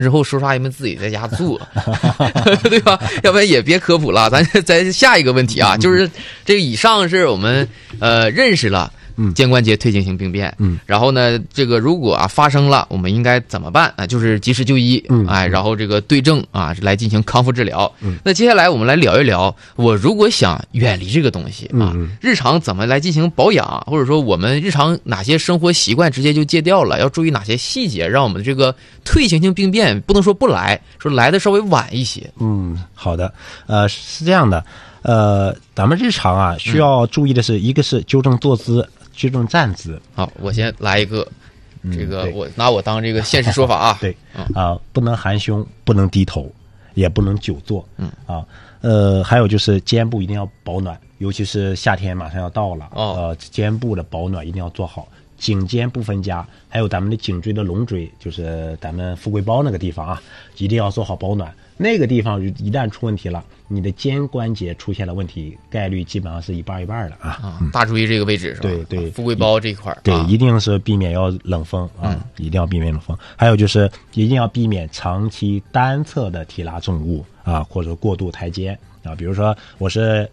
之后叔叔阿姨们自己在家做，对吧？要不然也别科普了。咱下一个问题啊，就是这个以上是我们认识了肩关节退行性病变，然后呢，这个如果发生了，我们应该怎么办啊？就是及时就医，然后这个对症啊来进行康复治疗。那接下来我们来聊一聊，我如果想远离这个东西啊，日常怎么来进行保养，或者说我们日常哪些生活习惯直接就戒掉了，要注意哪些细节，让我们这个退行性病变不能说不来，说来的稍微晚一些。 好的，是这样的，咱们日常啊需要注意的是，一个是纠正坐姿。纠正站姿。 好，我先来一个，这个我拿我当这个现实说法啊。 对，不能含胸，不能低头，也不能久坐。还有就是肩部一定要保暖，尤其是夏天马上要到了，肩部的保暖一定要做好。颈肩不分家，还有咱们的颈椎的龙椎，就是咱们富贵包那个地方啊，一定要做好保暖。那个地方一旦出问题了，你的肩关节出现了问题，概率基本上是一半一半的啊。 大注意这个位置是吧？ 对， 富贵包这块对，一定是避免要冷风啊，一定要避免冷风。还有就是一定要避免长期单侧的提拉重物啊，或者过度抬肩啊。比如说我是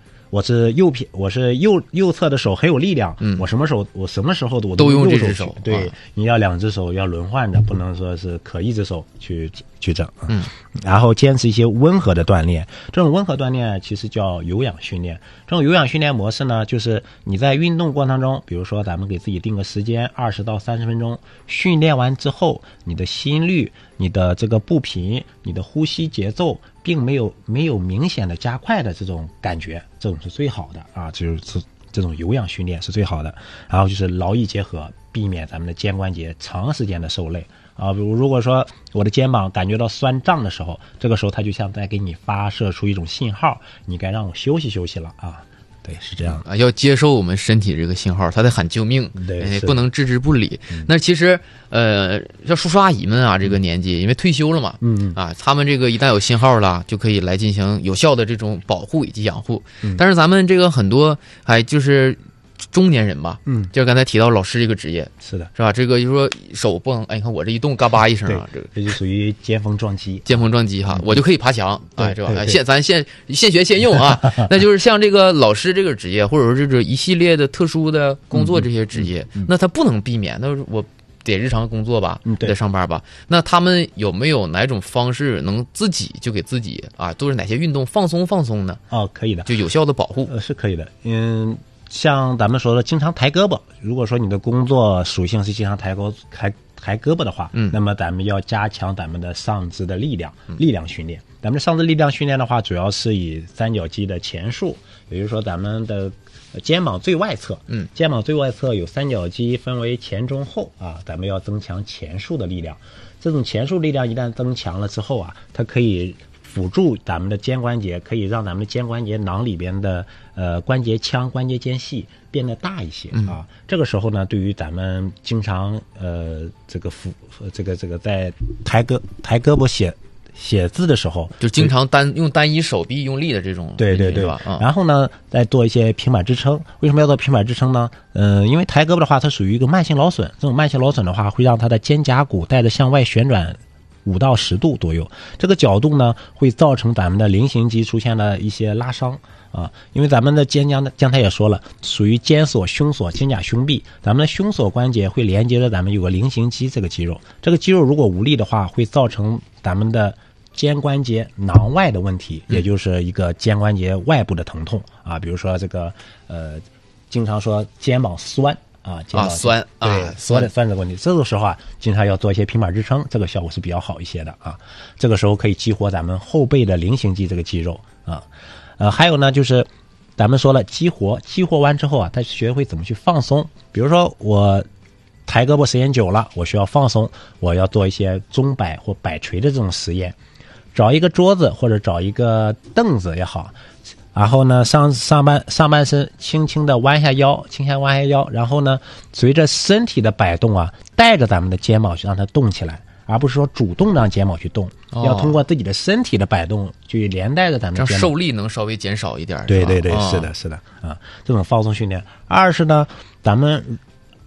右侧的手很有力量，我什么时候我都用这只手。 对，你要两只手要轮换着，不能说是可一只手去整。然后坚持一些温和的锻炼，这种温和锻炼其实叫有氧训练。这种有氧训练模式呢，就是你在运动过程中，比如说咱们给自己定个时间20到30分钟，训练完之后，你的心率、你的这个步频、你的呼吸节奏并没有明显的加快的这种感觉，这种是最好的啊，就是这种有氧训练是最好的。然后就是劳逸结合，避免咱们的肩关节长时间的受累啊。比如如果说我的肩膀感觉到酸胀的时候，这个时候它就像在给你发射出一种信号，你该让我休息休息了啊。对，是这样的， 要接受我们身体这个信号，它在喊救命， 对， 不能置之不理。那其实像叔叔阿姨们啊，这个年纪因为退休了嘛，他们这个一旦有信号了，就可以来进行有效的这种保护以及养护。但是咱们这个很多就是中年人吧，就是刚才提到老师这个职业， 是的， 是吧？这个就说手不能，你看我这一动嘎巴一声啊， 这就属于尖峰撞击哈，我就可以爬墙，是吧？咱现学现用啊。那就是像这个老师这个职业，或者说这个一系列的特殊的工作这些职业，那他不能避免，那我得日常工作吧，得上班吧。那他们有没有哪种方式能自己就给自己都是哪些运动放松呢？ 可以的， 就有效的保护， 是可以的。像咱们说的经常抬胳膊，如果说你的工作属性是经常抬胳膊的话，那么咱们要加强咱们的上肢的力量训练。咱们的上肢力量训练的话，主要是以三角肌的前束，也就是说咱们的肩膀最外侧，肩膀最外侧有三角肌分为前中后啊，咱们要增强前束的力量。这种前束力量一旦增强了之后啊，它可以辅助咱们的肩关节，可以让咱们的肩关节囊里边的关节腔、关节间隙变得大一些啊。这个时候呢，对于咱们经常这个在抬胳膊写字的时候， 就经常用单一手臂用力的这种， 对， 吧？ 然后呢，再做一些平板支撑。为什么要做平板支撑呢？因为抬胳膊的话，它属于一个慢性劳损。这种慢性劳损的话，会让它的肩胛骨带着向外旋转5到10度左右，这个角度呢会造成咱们的菱形肌出现了一些拉伤啊。因为咱们的刚才也说了，属于肩锁、胸锁、肩胛胸壁，咱们的胸锁关节会连接着咱们有个菱形肌这个肌肉，这个肌肉如果无力的话，会造成咱们的肩关节囊外的问题，也就是一个肩关节外部的疼痛啊。比如说这个经常说肩膀酸酸这个问题，这个时候经常要做一些平板支撑，这个效果是比较好一些的啊。这个时候可以激活咱们后背的菱形肌这个肌肉啊。还有呢，就是咱们说了激活完之后他学会怎么去放松。比如说我抬胳膊时间久了，我需要放松，我要做一些中摆或摆锤的这种实验，找一个桌子或者找一个凳子也好。然后呢，上半身轻轻的弯下腰，然后呢，随着身体的摆动带着咱们的肩膀去让它动起来，而不是说主动让肩膀去动，要通过自己的身体的摆动去连带着咱们的肩膀， 让受力能稍微减少一点。 对，是的啊，这种放松训练。二是呢，咱们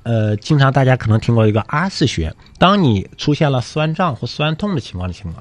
经常大家可能听过一个阿是穴，当你出现了酸胀或酸痛的情况